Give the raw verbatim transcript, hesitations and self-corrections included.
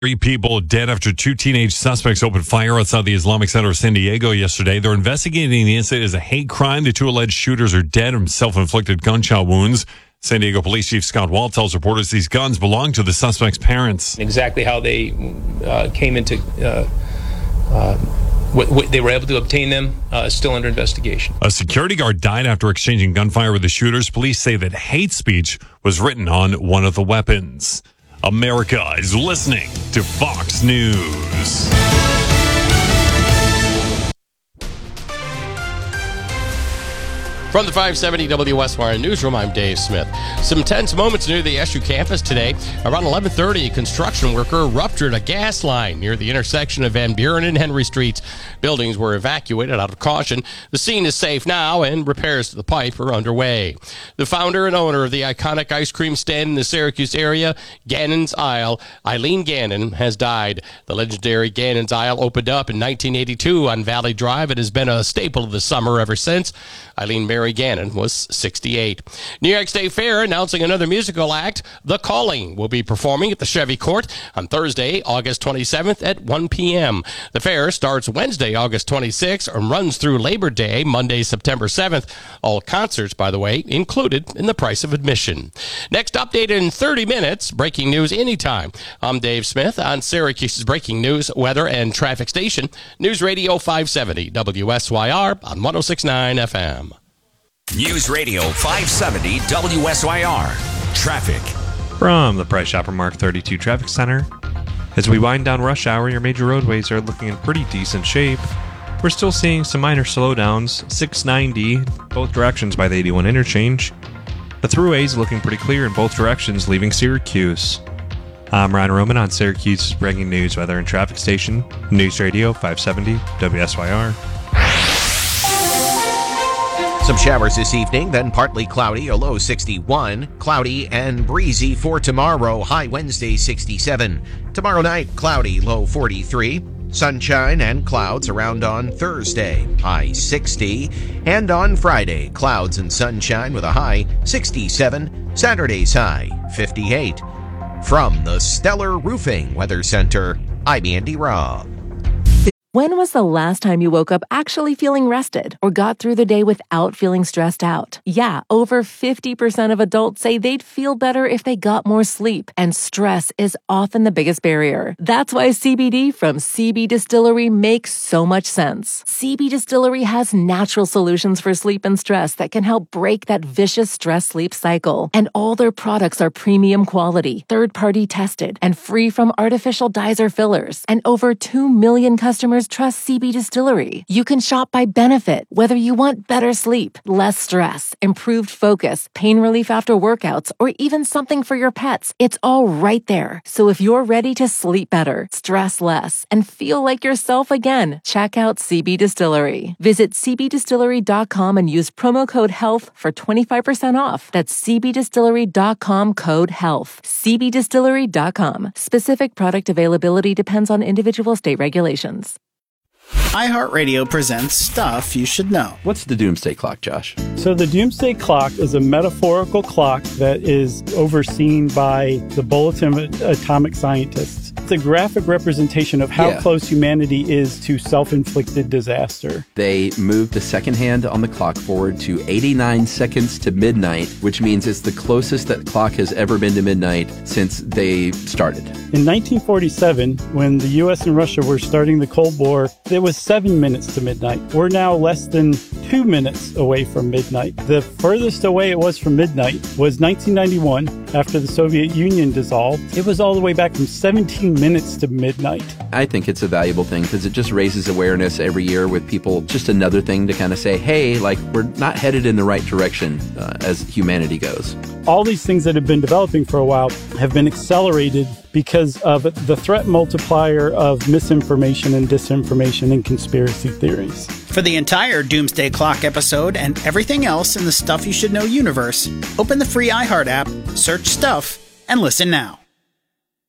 Three people dead after two teenage suspects opened fire outside the Islamic Center of San Diego yesterday. They're investigating the incident as a hate crime. The two alleged shooters are dead from self-inflicted gunshot wounds. San Diego Police Chief Scott Wall tells reporters these guns belong to the suspects' parents. Exactly how they uh, came into, uh, uh, what, what they were able to obtain them uh, is still under investigation. A security guard died after exchanging gunfire with the shooters. Police say that hate speech was written on one of the weapons. America is listening to Fox News. From the five seventy W S Y R Newsroom, I'm Dave Smith. Some tense moments near the S U campus today. Around eleven thirty, a construction worker ruptured a gas line near the intersection of Van Buren and Henry Streets. Buildings were evacuated out of caution. The scene is safe now, and repairs to the pipe are underway. The founder and owner of the iconic ice cream stand in the Syracuse area, Gannon's Isle, Eileen Gannon, has died. The legendary Gannon's Isle opened up in nineteen eighty-two on Valley Drive. It has been a staple of the summer ever since. Eileen Mary Gannon was sixty-eight. New York State Fair announcing another musical act. The Calling will be performing at the Chevy Court on Thursday, August twenty-seventh at one p.m. The fair starts Wednesday, August twenty-sixth and runs through Labor Day, Monday, September seventh. All concerts, by the way, included in the price of admission. Next update in thirty minutes. Breaking news anytime. I'm Dave Smith on Syracuse's breaking news, weather, and traffic station. News Radio five seventy W S Y R on one oh six point nine F M. News Radio five seventy W S Y R. Traffic. From the Price Chopper Mark thirty-two Traffic Center. As we wind down rush hour, your major roadways are looking in pretty decent shape. We're still seeing some minor slowdowns. six ninety, both directions by the eighty-one interchange. The throughway's looking pretty clear in both directions, leaving Syracuse. I'm Ryan Roman on Syracuse's breaking news, weather, and traffic station. News Radio five seventy W S Y R. Some showers this evening, then partly cloudy, a low sixty-one. Cloudy and breezy for tomorrow, high Wednesday sixty-seven. Tomorrow night, cloudy, low forty-three. Sunshine and clouds around on Thursday, high sixty. And on Friday, clouds and sunshine with a high sixty-seven. Saturday's high fifty-eight. From the Stellar Roofing Weather Center, I'm Andy Robb. When was the last time you woke up actually feeling rested or got through the day without feeling stressed out? Yeah, over fifty percent of adults say they'd feel better if they got more sleep, and stress is often the biggest barrier. That's why C B D from C B Distillery makes so much sense. C B Distillery has natural solutions for sleep and stress that can help break that vicious stress-sleep cycle. And all their products are premium quality, third-party tested, and free from artificial dyes or fillers. And over two million customers trust C B Distillery. You can shop by benefit, whether you want better sleep, less stress, improved focus, pain relief after workouts, or even something for your pets. It's all right there. So if you're ready to sleep better, stress less, and feel like yourself again, check out C B Distillery. Visit c b distillery dot com and use promo code HEALTH for twenty-five percent off. That's c b distillery dot com code HEALTH. c b distillery dot com. Specific product availability depends on individual state regulations. iHeartRadio presents Stuff You Should Know. What's the Doomsday Clock, Josh? So the Doomsday Clock is a metaphorical clock that is overseen by the Bulletin of Atomic Scientists. It's a graphic representation of how Yeah. close humanity is to self-inflicted disaster. They moved the second hand on the clock forward to eighty-nine seconds to midnight, which means it's the closest that clock has ever been to midnight since they started. In nineteen forty-seven, when the U S and Russia were starting the Cold War, it was seven minutes to midnight. We're now less than two minutes away from midnight. The furthest away it was from midnight was nineteen ninety-one, after the Soviet Union dissolved. It was all the way back from seventeen minutes to midnight. I think it's a valuable thing because it just raises awareness every year with people. Just another thing to kind of say, hey, like, we're not headed in the right direction uh, as humanity goes. All these things that have been developing for a while have been accelerated because of the threat multiplier of misinformation and disinformation and conspiracy theories. For the entire Doomsday Clock episode and everything else in the Stuff You Should Know universe, open the free iHeart app, search Stuff, and listen now.